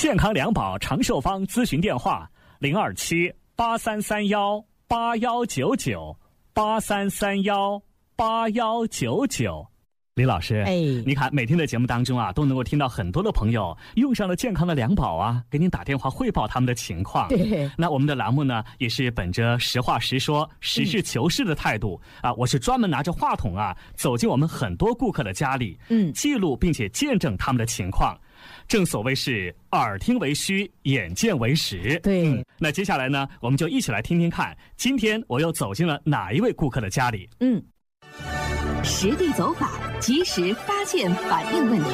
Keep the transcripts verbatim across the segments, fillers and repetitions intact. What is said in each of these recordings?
健康两宝长寿方咨询电话：零二七八三三幺八幺九九八三三幺八幺九九。李老师，哎，你看每天的节目当中啊，都能够听到很多的朋友用上了健康的两宝啊，给您打电话汇报他们的情况。对，那我们的栏目呢，也是本着实话实说、实事求是的态度、嗯、啊，我是专门拿着话筒啊，走进我们很多顾客的家里，嗯，记录并且见证他们的情况。正所谓是耳听为虚，眼见为实。对、嗯，那接下来呢，我们就一起来听听看，今天我又走进了哪一位顾客的家里？嗯。 实地走访，及时发现反映问题。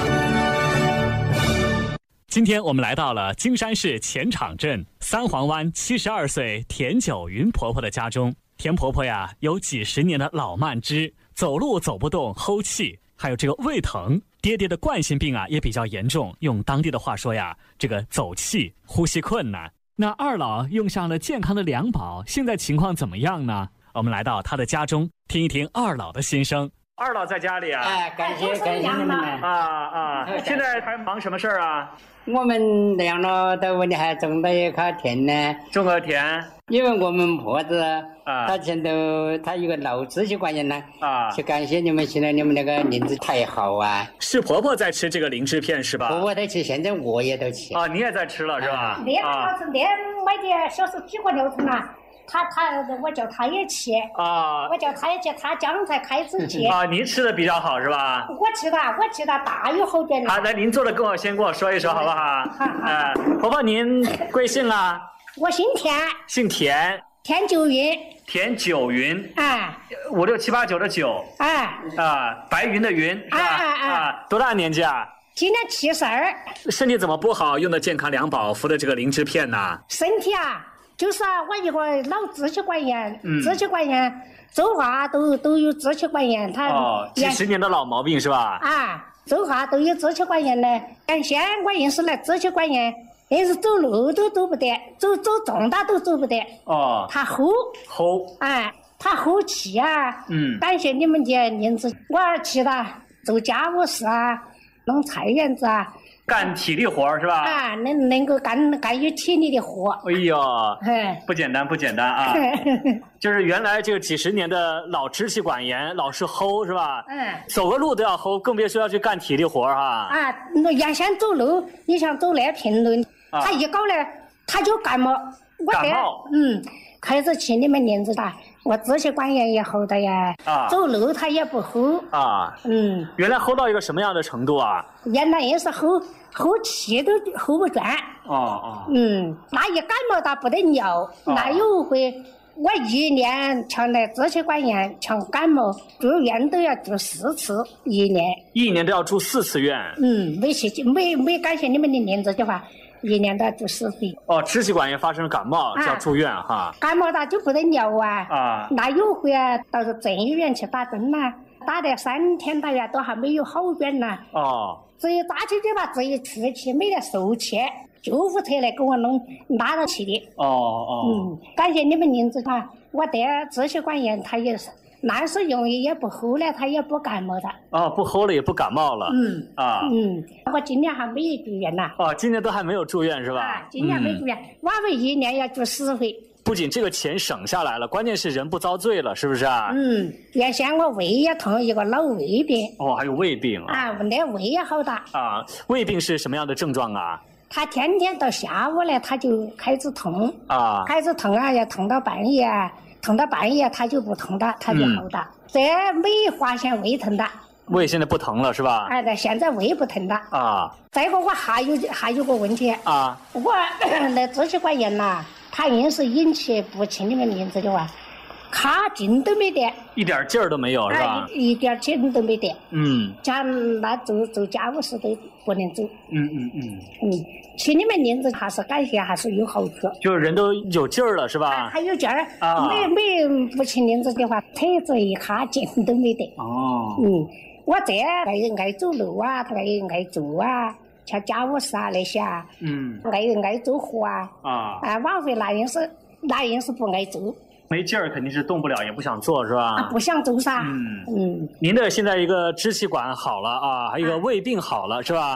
今天我们来到了金山市前场镇三黄湾七十二岁田九云婆婆的家中。田婆婆呀，有几十年的老慢支，走路走不动，齁气，还有这个胃疼，爹爹的冠心病啊也比较严重，用当地的话说呀，这个走气，呼吸困难。那二老用上了健康的两宝，现在情况怎么样呢？我们来到他的家中，听一听二老的心声。二老在家里啊？ 哎，感谢感谢你们啊啊！现在还忙什么事儿啊？ 我们两老的问题还种了一块田呢。 种个田？ 因为我们婆子啊，她前头她有个脑支气管炎呢啊，就感谢你们，现在你们那个灵芝太好啊。 是婆婆在吃这个灵芝片是吧？ 婆婆在吃，现在我也都吃。 啊，你也在吃了是吧？ 那个老师那买的小时几个流程啊？他他我叫他也吃啊，我叫他也吃，他将才开始吃啊。您吃的比较好是吧？ 我吃的，我吃的大有好点。 好，来您做的跟我先跟我说一说好不好？哎，婆婆您贵姓啊？ 我姓田。 姓田。 田九云。 田九云。 啊。 五六七八九的九。啊。啊，白云的云是吧？啊啊啊！多大年纪啊？ 今年七十二。 身体怎么不好？用的健康两宝，服的这个灵芝片呢？ 身体啊。就是啊，我一个脑支气管炎，嗯、支气管炎，周华都都有支气管炎，他哦，几十年的老毛病是吧？ 啊，周华都有支气管炎呢。原先我硬是来支气管炎，硬是走路都走不得，走走重大都走不得。哦，他齁齁， 哎，他齁气啊。嗯，感谢你们的灵芝，我去了做家务事啊，弄菜园子啊。 干体力活是吧？ 啊，能能够干干有体力的活。 哎呦，不简单不简单啊！就是原来这个几十年的老支气管炎，老是齁是吧？嗯，走个路都要齁，更别说要去干体力活哈。 啊，那原先走路，你像走那平路，啊、他一搞呢，他就感冒。我感冒。 嗯，开始去你们林子打，我支气管炎也好的呀。啊，走路他也不齁。啊，嗯。 原来齁到一个什么样的程度啊？ 原来也是齁。齁气都齁不转。哦哦。嗯，那一感冒到不得了，哦、那有回我一年像那支气管炎，像感冒住院都要住四次，一年。 一年都要住四次院。 嗯，没去没没感谢你们的名字的话，一年都要住四次。 哦，支气管炎发生感冒就要住院哈、啊。 感冒到就不得了啊。啊。那有回啊，到镇医院去打针呐、啊，打了三天打呀，都还没有好转呐。哦。只有打起就把自己出去，没得受气，救护车来给我弄拉到去的。哦哦。嗯，感谢你们林子团，我得支气管炎，他也是那时用也不齁了，他也不感冒的。 哦，不齁了也不感冒了。嗯啊嗯，我今年还没有住院呐。 哦，今年都还没有住院是吧？ 啊，今年没住院，我们一年要住十回。 不仅这个钱省下来了，关键是人不遭罪了，是不是啊？ 嗯，原先我胃也痛，一个老胃病。 哦，还有胃病啊？ 啊，那胃也好大。 啊，胃病是什么样的症状啊？ 他天天到下午呢，他就开始痛。啊。开始痛啊，要痛到半夜，痛到半夜他就不痛了，他就好了。嗯、这没发现胃疼的。 胃现在不疼了是吧？ 哎，对，现在胃不疼了。啊。再一个，我还有还有个问题。啊。我那支气管炎呐。他硬是引起不起你们名字的话，卡劲都没得， 一点劲儿都没有是吧？ 一, 一点劲都没得。嗯，家那做做家务事都不能走。嗯嗯嗯嗯，去你们名字还是感谢，还是有好处。 就是人都有劲儿了是吧？ 还有劲儿啊！没没不起名字的话，腿子一卡劲都没得。哦。嗯，我这爱爱走路啊，他爱爱做啊。像家务事啊那些啊，嗯，爱爱做活啊，啊，啊，往回那硬是那硬是不爱做， 没劲儿肯定是动不了，也不想做是吧？ 啊，不想做噻。嗯嗯。 您的现在一个支气管好了啊，还有一个胃病好了、啊、是吧？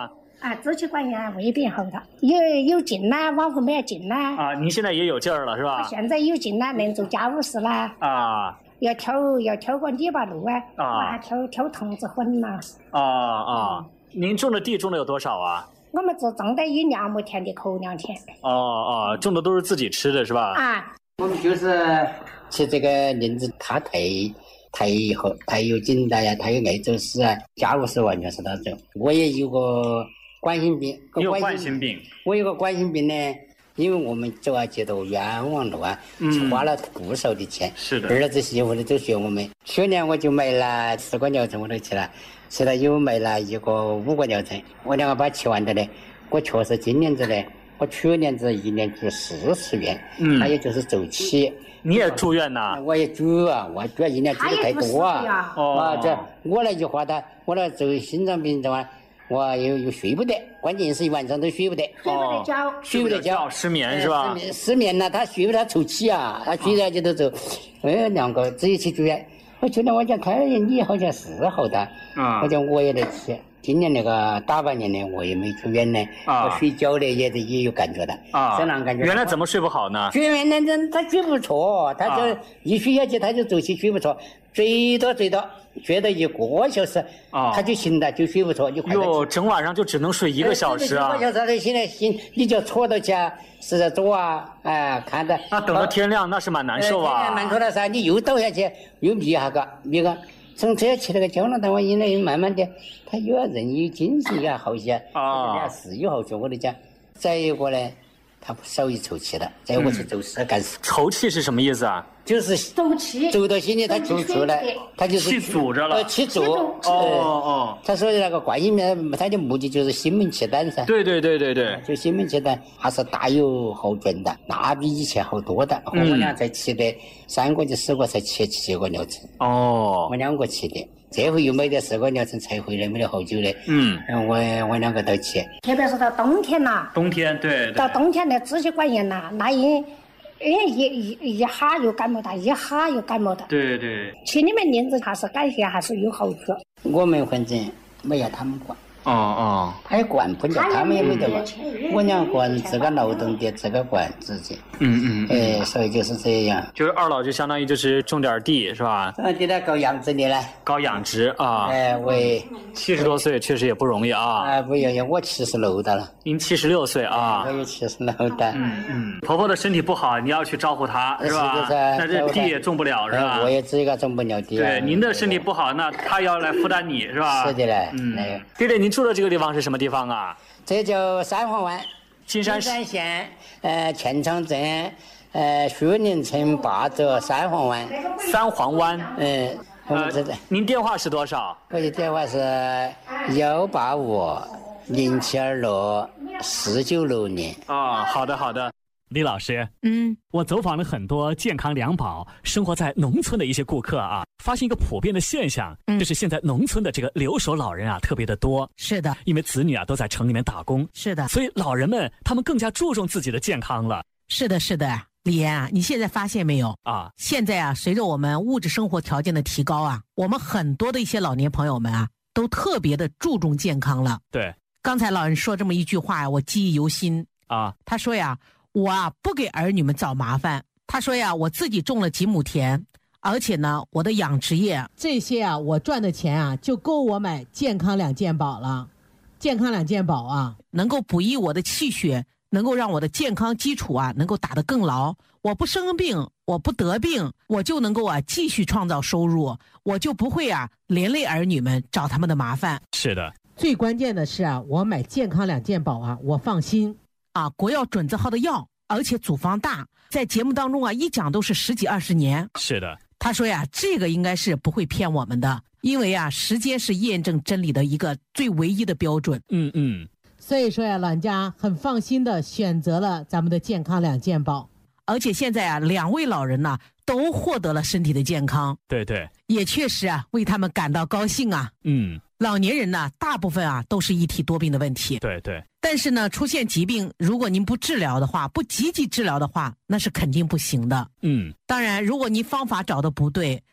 啊，支气管炎、胃病好了，有有劲啦，往后没有劲啦。 啊，您现在也有劲儿了是吧？ 现在有劲啦，能做家务事啦。 啊。 要挑要挑个篱笆路啊，啊，挑挑桐子粉啦。 啊啊！嗯、您种的地种的有多少啊？ 我们只种的一两亩田的口粮田。 哦哦，种的都是自己吃的是吧？ 啊， 我们就是吃这个林子，它太太好，太有劲了呀，太有爱做事啊，家务事完全是他做。我也有个冠心病， 你有冠心病？ 我有个冠心病呢。因为我们走啊街道冤枉路啊，嗯，花了不少的钱。 是的。 儿子媳妇的都学我们。去年我就买了十个疗程，我都去了，吃了又买了一个五个疗程，我两个把吃完的嘞。我确实今年子嘞，我去年子一年住四次院，嗯，还有就是周期。 你也住院呐？ 我也住啊，我住一年住的太多啊。哦。啊，这我那句话的，我那走心脏病的话。我又又睡不得，关键是一晚上都睡不得， 睡不得觉， 睡不得觉， 失眠是吧？ 失眠失眠了，他睡不得，他抽气啊，他睡着就都走。哎，两个自己去住院，我去年我讲开你好像是好的，啊，我讲我也得去。今年那个大半年呢，我也没住院呢，啊，我睡觉呢也得也有感觉的，啊，这样感觉。 原来怎么睡不好呢？ 原来那他睡不着，他就一睡下去他就走起睡不着，最多最多。觉得一个小时，啊，他就醒了，就睡不着，就快。 哟，整晚上就只能睡一个小时啊！ 一个小时，他醒来醒，你就戳到去啊，是在做啊，哎，看着。 那等到天亮，那是蛮难受啊。 蛮难受了噻，你又倒下去，又眯下个，眯个，从这起那个胶囊单位以来，慢慢的，他又要人有精神，又要好些，啊，事有好处。我跟你讲，再一个呢，他少于抽气了，再一个是做事干事。 抽气是什么意思啊？ 就是走气， 走到心里他就出来，他就是气阻着了， 气阻。 哦哦， 他说的那个冠心病，他的目的就是心鸣气短噻。 对对对对对， 就心鸣气短，还是大有好转的，那比以前好多的。我们俩才吃的三个就四个才吃七个疗程。哦，我两个吃的。这回又买的四个疗程才回来，没得好久嘞。嗯，我我两个都吃。 特别是到冬天呐， 冬天对， 到冬天的支气管炎呐，那一。哎，一一一哈又感冒的，一哈又感冒的。 对对。 去你们林子还是感谢还是有好处。 我们反正没要他们管。 哦哦。 他也管不了，他们也没得管。我两个人自个劳动的，自个管自己。嗯嗯。哎，所以就是这样。 就是二老就相当于就是种点地是吧？ 啊，给他搞养殖的嘞。 搞养殖啊。 哎，喂。 七十多岁确实也不容易啊。 哎，不容易，我七十六的了。 您七十六岁啊？ 我有七十六的。 嗯嗯。婆婆的身体不好，你要去照顾她是吧？那这地也种不了是吧？ 我也自个种不了地。 对，您的身体不好，那她要来负担你是吧？ 是的嘞。嗯。 弟弟，您住的这个地方是什么地方啊？ 这叫三黄湾， 金山金山县，呃，钱昌镇，呃，徐宁村八泽三黄湾。 三黄湾。 嗯。 呃，您电话是多少？ 我的电话是幺八五零七二六四九六零。 啊，好的好的。李老师，嗯，我走访了很多健康两宝生活在农村的一些顾客啊，发现一个普遍的现象，嗯，就是现在农村的这个留守老人啊特别的多。 是的， 因为子女啊都在城里面打工。 是的， 所以老人们他们更加注重自己的健康了。 是的，是的。李岩啊，你现在发现没有啊？现在啊，随着我们物质生活条件的提高啊，我们很多的一些老年朋友们啊，都特别的注重健康了。 对， 刚才老人说这么一句话呀，我记忆犹新啊。他说呀，我啊不给儿女们找麻烦。他说呀，我自己种了几亩田，而且呢，我的养殖业这些啊，我赚的钱啊，就够我买健康两健宝了。健康两健宝啊，能够补益我的气血。能够让我的健康基础啊能够打得更牢，我不生病，我不得病，我就能够啊继续创造收入，我就不会啊连累儿女们找他们的麻烦。 是的， 最关键的是啊，我买健康两健宝啊，我放心啊，国药准字号的药，而且组方大，在节目当中啊一讲都是十几二十年。 是的， 他说呀，这个应该是不会骗我们的，因为啊时间是验证真理的一个最唯一的标准。 嗯嗯。 所以说呀，老人家很放心的选择了咱们的健康两健宝，而且现在啊，两位老人呢都获得了身体的健康。 对对， 也确实啊，为他们感到高兴啊。嗯，老年人呢，大部分啊都是一体多病的问题。 对对， 但是呢，出现疾病，如果您不治疗的话，不积极治疗的话，那是肯定不行的。嗯，当然，如果您方法找的不对，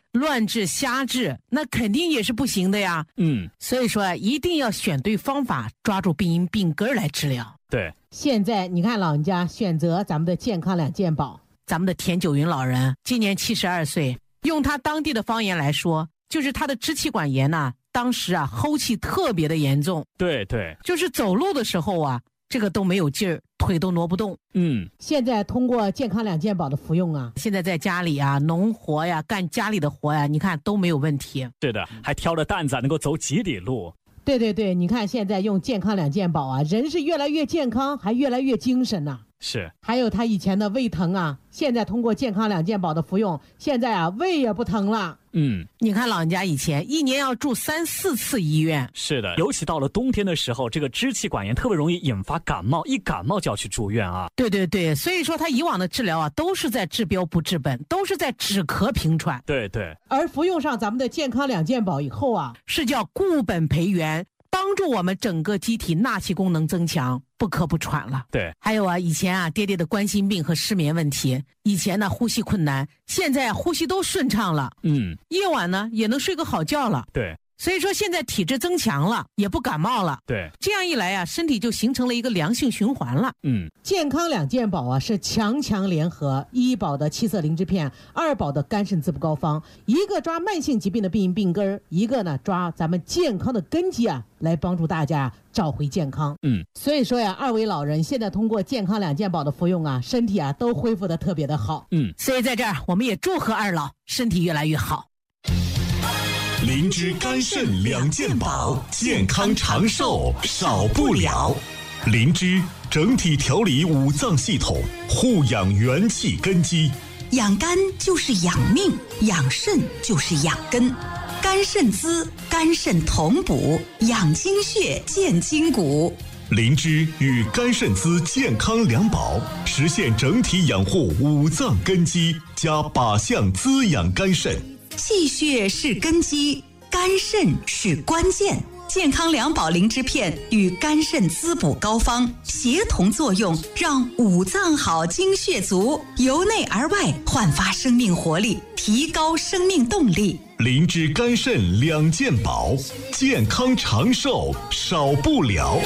乱治瞎治，那肯定也是不行的呀。 嗯， 所以说啊，一定要选对方法，抓住病因病根来治疗。 对， 现在你看老人家选择咱们的健康两健保，咱们的田九云老人今年七十二岁，用他当地的方言来说，就是他的支气管炎呐，当时啊齁气特别的严重。 对对， 就是走路的时候啊，这个都没有劲儿，腿都挪不动。 嗯， 现在通过健康两健保的服用啊，现在在家里啊农活呀，干家里的活呀，你看都没有问题。 是的，还挑着担子能够走几里路。 对对对，你看现在用健康两健保啊，人是越来越健康，还越来越精神呐、啊。 是， 还有他以前的胃疼啊，现在通过健康两健保的服用，现在啊胃也不疼了。 嗯， 你看老人家以前一年要住三四次医院。 是的，尤其到了冬天的时候，这个支气管炎特别容易引发感冒，一感冒就要去住院啊。 对对对，所以说他以往的治疗啊，都是在治标不治本，都是在止咳平喘。 对对， 而服用上咱们的健康两健保以后啊，是叫固本培元，帮助我们整个机体纳气功能增强，不咳不喘了。 对， 还有啊，以前啊，爹爹的冠心病和失眠问题，以前呢呼吸困难，现在、啊、呼吸都顺畅了。 嗯， 夜晚呢也能睡个好觉了。 对。 所以说现在体质增强了，也不感冒了。 对， 这样一来啊，身体就形成了一个良性循环了。 嗯， 健康两健保啊是强强联合，一保的七色灵芝片，二保的肝肾滋补膏方，一个抓慢性疾病的病因病根，一个呢抓咱们健康的根基啊，来帮助大家找回健康。 嗯， 所以说呀，二位老人现在通过健康两健保的服用啊，身体啊都恢复得特别的好。 嗯， 所以在这儿我们也祝贺二老身体越来越好。 灵芝肝肾两健保，健康长寿少不了。灵芝整体调理五脏系统，护养元气根基。 养肝就是养命，养肾就是养根。肝肾滋，肝肾同补，养精血，健筋骨。 灵芝与肝肾滋健康两宝，实现整体养护五脏根基，加靶向滋养肝肾。 气血是根基，肝肾是关键。健康两宝灵芝片与肝肾滋补膏方协同作用，让五脏好、精血足，由内而外焕发生命活力，提高生命动力。 灵芝肝肾两健保，健康长寿少不了。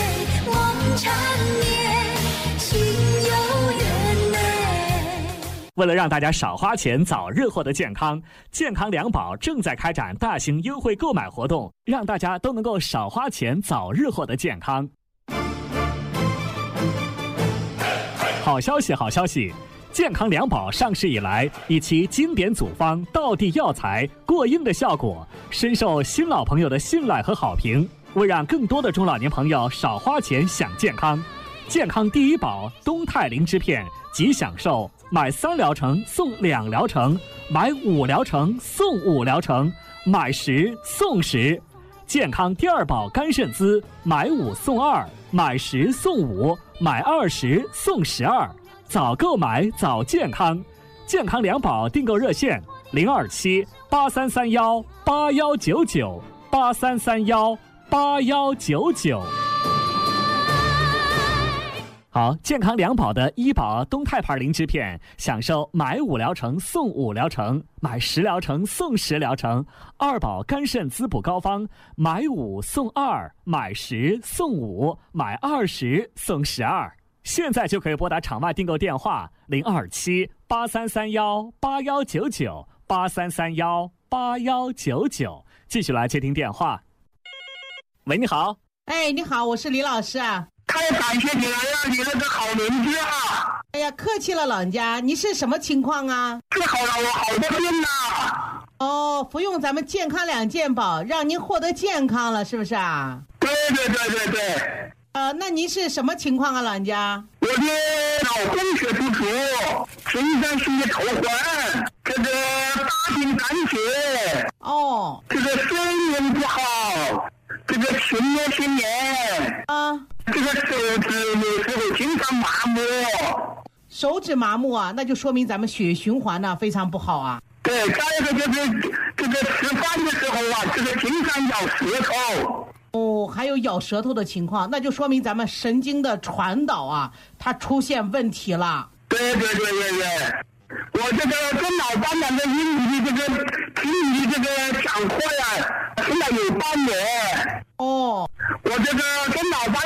为了让大家少花钱，早日获得健康，健康两宝正在开展大型优惠购买活动，让大家都能够少花钱，早日获得健康。好消息，好消息！健康两宝上市以来，以其经典组方、道地药材、过硬的效果，深受新老朋友的信赖和好评。为让更多的中老年朋友少花钱享健康，健康第一宝东泰灵芝片即享受买三疗程送两疗程，买五疗程送五疗程，买十送十。健康第二宝肝肾滋，买五送二，买十送五，买二十送十二。早购买早健康，健康两宝订购热线零二七八三三幺八幺九九八三三幺八幺九九。好，健康两宝的医保东泰牌灵芝片，享受买五疗程送五疗程，买十疗程送十疗程；二宝肝肾滋补膏方，买五送二，买十送五，买二十送十二。现在就可以拨打场外订购电话零二七八三三幺八幺九九八三三幺八幺九九。继续来接听电话。喂，你好。 哎，你好，我是李老师啊。 太感谢你了呀，你那个好邻居啊！ 哎呀，客气了，老人家，你是什么情况啊？ 治好了我好多病呐！ 哦，服用咱们健康两健保，让您获得健康了，是不是啊？ 对对对对对。 呃，那您是什么情况啊，老人家？ 我的脑供血不足，心脏性的头昏，这个大病胆血。 哦。 这个睡眠不好，这个情络性炎。 啊。 这个手指有时候经常麻木。 手指麻木啊，那就说明咱们血液循环呢、啊、非常不好啊。 对，再一个就是这个吃饭的时候啊，这个经常咬舌头。 哦，还有咬舌头的情况，那就说明咱们神经的传导啊，它出现问题了。 对对对对对， 我这个跟老班长的英语这个听你这个讲课呀，现在有半年。 哦， 我这个跟老班